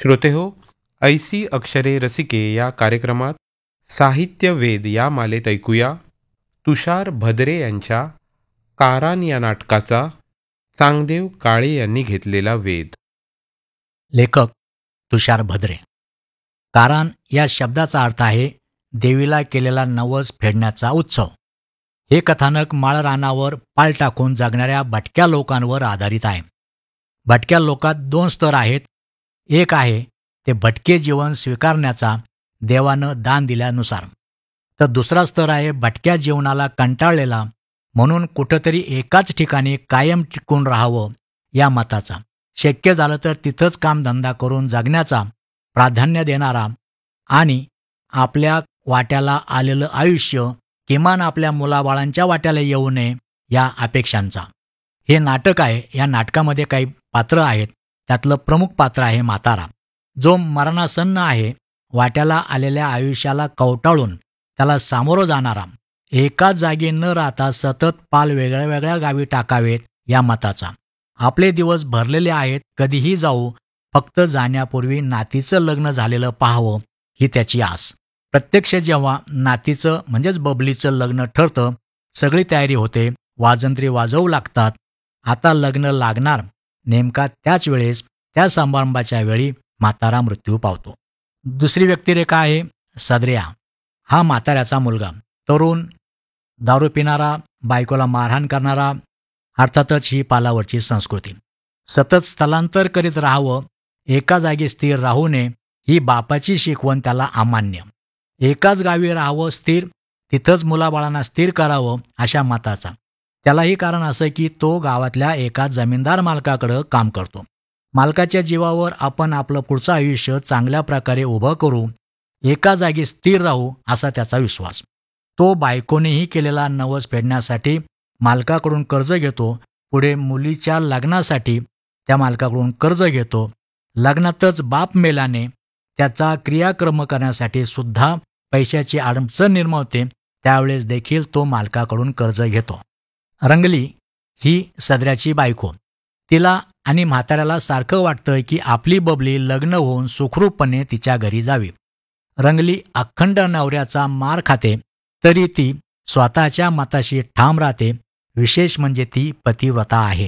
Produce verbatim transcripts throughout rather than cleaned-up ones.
श्रोतेहो, ऐसी अक्षरे रसिके या कार्यक्रमात साहित्य वेद या मालेत ऐकूया तुषार भद्रे यांच्या कारान या नाटकाचा चांगदेव काळे यांनी घेतलेला वेध. लेखक तुषार भद्रे. कारान या शब्दाचा अर्थ आहे देवीला केलेला नवस फेडण्याचा उत्सव. हे कथानक माळरानावर पाल टाकून जगणाऱ्या भटक्या लोकांवर आधारित आहे. भटक्या लोकात दोन स्तर आहेत. एक आहे ते भटके जीवन स्वीकारण्याचा देवानं दान दिल्यानुसार, तर दुसरा स्तर आहे भटक्या जीवनाला कंटाळलेला म्हणून कुठंतरी एकाच ठिकाणी कायम टिकून राहावं या मताचा, शक्य झालं तर तिथंच कामधंदा करून जगण्याचा प्राधान्य देणारा आणि आपल्या वाट्याला आलेलं आयुष्य किमान आपल्या मुलाबाळांच्या वाट्याला येऊ नये या अपेक्षांचा. हे नाटक आहे. या नाटकामध्ये काही पात्र आहेत. त्यातलं प्रमुख पात्र आहे म्हातारा, जो मरणासन्न आहे. वाट्याला आलेल्या आयुष्याला कवटाळून त्याला सामोरं जाणारा, एकाच जागी न राहता सतत पाल वेगळ्या वेगळ्या गावी टाकावेत या मताचा. आपले दिवस भरलेले आहेत, कधीही जाऊ, फक्त जाण्यापूर्वी नातीचं लग्न झालेलं पाहावं ही त्याची आस. प्रत्यक्ष जेव्हा नातीचं म्हणजेच बबलीचं लग्न ठरतं, सगळी तयारी होते, वाजंत्री वाजवू लागतात. आता लग्न लागणार. नेमका त्याच वेळेस त्या समारंभाच्या वेळी म्हातारा मृत्यू पावतो. दुसरी व्यक्तिरेखा आहे सदऱ्या. हा म्हाताऱ्याचा मुलगा, तरुण, दारू पिणारा, बायकोला मारहाण करणारा. अर्थातच ही पालावरची संस्कृती. सतत स्थलांतर करीत राहावं, एका जागी स्थिर राहू नये ही बापाची शिकवण त्याला अमान्य. एकाच गावी राहावं स्थिर, तिथंच मुलाबाळांना स्थिर करावं अशा मताचा. त्यालाही कारण असं की तो गावातल्या एका जमीनदार मालकाकडं काम करतो. मालकाच्या जीवावर आपण आपलं पुढचं आयुष्य चांगल्या प्रकारे उभं करू, एका जागी स्थिर राहू असा त्याचा विश्वास. तो बायकोनेही केलेला नवस फेडण्यासाठी मालकाकडून कर्ज घेतो. पुढे मुलीच्या लग्नासाठी त्या मालकाकडून कर्ज घेतो. लग्नातच बाप मेल्याने त्याचा क्रियाक्रम करण्यासाठी सुद्धा पैशाची अडचण निर्मावते. त्यावेळेस देखील तो मालकाकडून कर्ज घेतो. रंगली ही सदऱ्याची बायको. तिला आणि म्हाताऱ्याला सारखं वाटतं की आपली बबली लग्न होऊन सुखरूपपणे तिच्या घरी जावी. रंगली अखंड नवऱ्याचा मार खाते, तरी ती स्वतःच्या मताशी ठाम राहते. विशेष म्हणजे ती पतिव्रता आहे.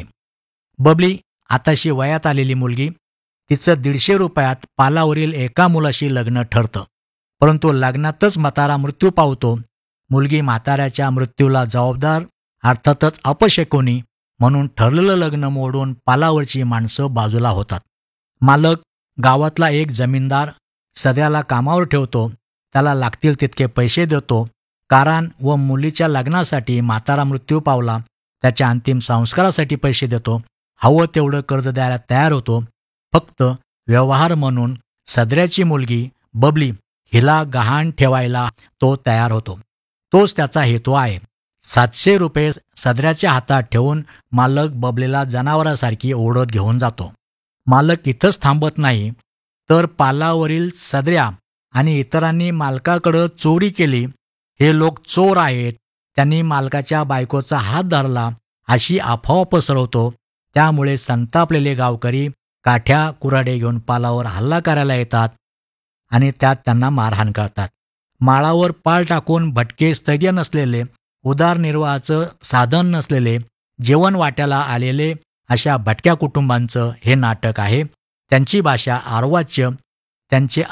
बबली आताशी वयात आलेली मुलगी. तिचं दीडशे रुपयात पालावरील एका मुलाशी लग्न ठरतं, परंतु लग्नातच म्हातारा मृत्यू पावतो. मुलगी म्हाताऱ्याच्या मृत्यूला जबाबदार, अर्थातच अपशकुनी म्हणून ठरलेलं लग्न मोडून पालावरची माणसं बाजूला होतात. मालक गावातला एक जमीनदार सदऱ्याला कामावर ठेवतो. त्याला लागतील तितके पैसे देतो. कारण व मुलीच्या लग्नासाठी म्हातारा मृत्यू पावला, त्याच्या अंतिम संस्कारासाठी पैसे देतो. हवं तेवढं कर्ज द्यायला तयार होतो. फक्त व्यवहार म्हणून सदऱ्याची मुलगी बबली हिला गहाण ठेवायला तो तयार होतो. तोच त्याचा हेतू आहे. सातशे रुपये सदऱ्याच्या हातात ठेवून मालक बबलीला जनावरासारखी ओढत घेऊन जातो. मालक इथंच थांबत नाही, तर पालावरील सदऱ्या आणि इतरांनी मालकाकडं चोरी केली, हे लोक चोर आहेत, त्यांनी मालकाच्या बायकोचा हात धरला अशी अफवा पसरवतो. त्यामुळे संतापलेले गावकरी काठ्या कुऱ्हाडे घेऊन पालावर हल्ला करायला येतात आणि त्यात त्यांना मारहाण करतात. माळावर पाल टाकून भटके, स्थैर्य नसलेले, उदरनिर्वाहाचं साधन नसलेले, जेवण वाट्याला आलेले अशा भटक्या कुटुंबांचं हे नाटक आहे. त्यांची भाषा अर्वाच्य, त्यांचे